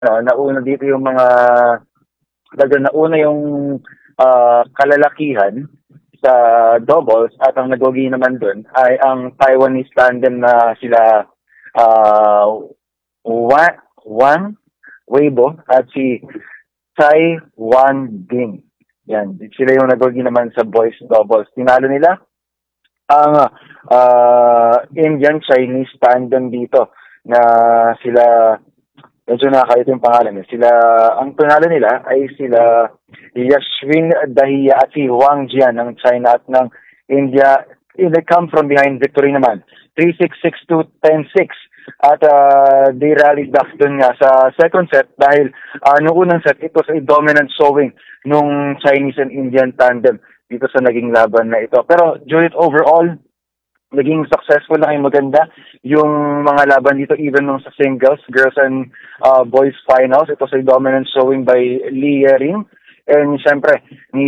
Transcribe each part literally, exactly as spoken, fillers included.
uh, nauna dito yung mga, talaga nauna yung uh, kalalakihan sa doubles at ang nagwagi naman dun ay ang Taiwanese tandem na sila uh, Wang, Wang Weibo at si Tsai Wan Bing. Yan, sila yung nagwagi naman sa boys doubles. Tinalo nila ang uh, Indian Chinese tandem dito na sila, medyo nakakait yung pangalan eh. Sila, ang pangalan nila ay sila Yashwin Dahiya at si Wang Jian ng China at ng India. They come from behind victory naman. three six, six two, ten six. At uh, they rallied back dun nga sa second set dahil uh, noong unang set, it was a dominant showing nung Chinese and Indian tandem dito sa naging laban na ito. Pero Judith, overall, naging successful na yung maganda yung mga laban dito even nung sa singles, girls and uh, boys finals. It was a dominant showing by Li Yering and syempre ni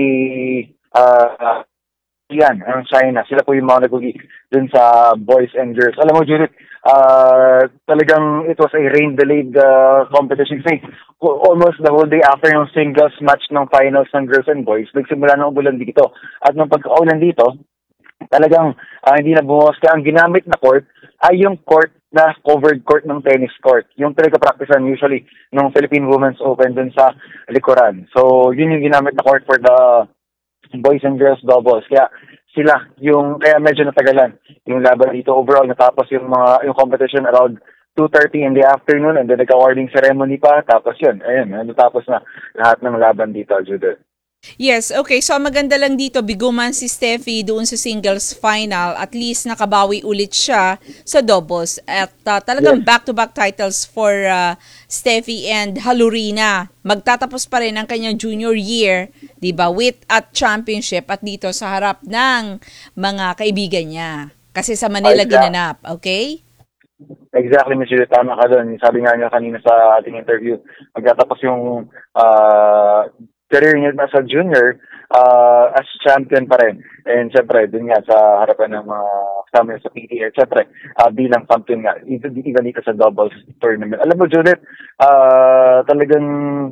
uh, yan, ang China. Sila po yung mga nagugi dun sa boys and girls. Alam mo, Judith, uh, talagang it was a rain-delayed uh, competition. Kasi almost the whole day after yung singles match ng finals ng girls and boys, nagsimula ng umulan dito. At nung pagkaulan dito, talagang uh, hindi na bumuwas. Kaya ang ginamit na court ay yung court na covered court ng tennis court. Yung pinag-practicean usually ng Philippine Women's Open dun sa likuran. So, yun yung ginamit na court for the boys and girls doubles. Kaya sila yung, kaya medyo natagalan yung laban dito. Overall, natapos yung mga, yung competition around two thirty in the afternoon and then nag-awarding ceremony pa. Tapos yun, ayun, natapos na lahat ng laban dito, Judith. Yes, okay. So maganda lang dito, biguman si Steffi doon sa singles final. At least nakabawi ulit siya sa doubles. At uh, talagang Yes. back-to-back titles for uh, Steffi and Halurina. Magtatapos pa rin ang kanyang junior year, di ba, with at championship at dito sa harap ng mga kaibigan niya. Kasi sa Manila Exactly. ginanap, okay? Exactly, Miss Judith. Tama ka doon. Sabi nga niya kanina sa ating interview, magtatapos yung uh, career niya na sa junior uh, as champion pa rin. And syempre, dun nga sa harapan ng mga kasama niya sa P T A. Syempre, uh, bilang champion nga, even, even dito sa doubles tournament. Alam mo, Judith, uh, talagang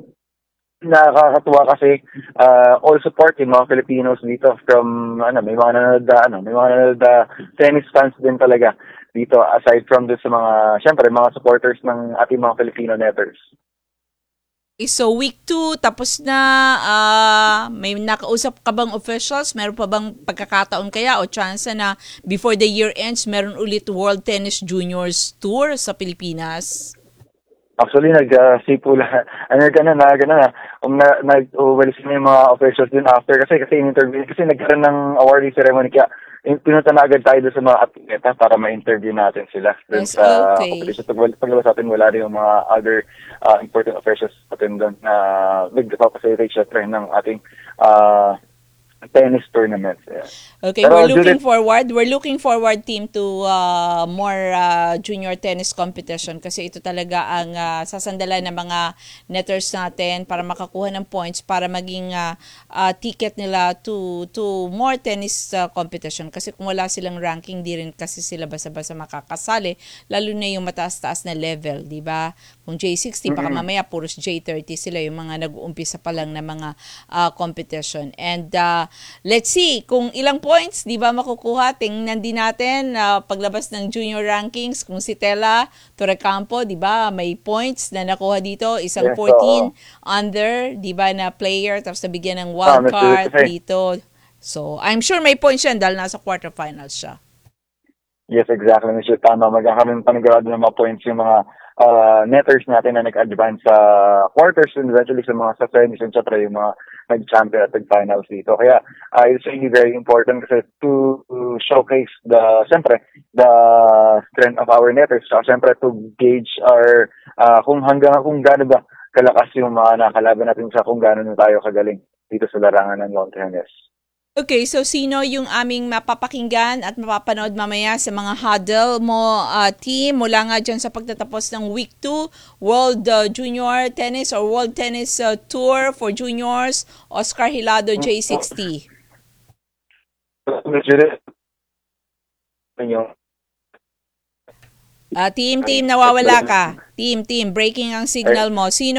nakakatuwa kasi uh, all support yung mga Filipinos dito from ano may mga nanonood na, ano may mga nanonood na tennis fans din talaga dito aside from this sa mga syempre mga supporters ng ating mga Filipino netters. So week two, tapos na, uh, may nakausap ka bang officials? Meron pa bang pagkakataon kaya o chance na before the year ends, meron ulit World Tennis Juniors Tour sa Pilipinas? Actually, nag-sipula, ano ka na, na, na, um, na, nag-uwalis na yung mga officials din after kasi, kasi in-interview, kasi nagkaroon ng awarding ceremony, kaya in- pinunta na agad tayo doon sa mga atleta para ma-interview natin sila dun Yes, sa okay. competition. Pag- Paglabas natin, wala rin yung mga other uh, important officials natin doon na nag-facilitate syempre ng ating uh, tennis tournaments. Yeah. Okay, we're Pero looking Judith, forward. We're looking forward, team, to uh, more uh, junior tennis competition kasi ito talaga ang uh, sasandalan ng mga netters natin para makakuha ng points para maging uh, uh, ticket nila to to more tennis uh, competition kasi kung wala silang ranking, di rin kasi sila basta-basta makakasali, lalo na yung mataas-taas na level, di ba? Kung J sixty, baka mm-mm. mamaya puros J thirty sila yung mga nag-uumpisa pa lang na mga uh, competition. And uh, let's see kung ilang points, di ba, makukuha. Tingnan din natin uh, paglabas ng junior rankings kung si Tela Torrecampo, di ba, may points na nakuha dito, isang Yes, fourteen oo. under, di ba, na player, tapos nabigyan ng Ah, wild Miss Judith, card kasi dito. So, I'm sure may points yan dahil nasa quarterfinals siya. yes, exactly, Mister Tama. Magkakaroon panigurado ng mga points yung mga uh, netters natin na nag-advance sa quarters and eventually sa mga sa semis and syempre yung mga nag-champion at nag-finals dito. Kaya uh, it's really very important kasi to, to showcase the, syempre, the strength of our netters. So, syempre to gauge our, uh, kung hanggang kung gaano ba kalakas yung mga nakalaban natin sa kung gaano na tayo kagaling dito sa larangan ng lawn tennis. Okay, so sino yung aming mapapakinggan at mapapanood mamaya sa mga huddle mo, uh, team, mula nga dyan sa pagtatapos ng week two, World uh, Junior Tennis or World Tennis uh, Tour for Juniors, Oscar Hilado J sixty. Miss Judith, yung Ah, team, team, nawawala ka. Team, team, breaking ang signal mo. Sino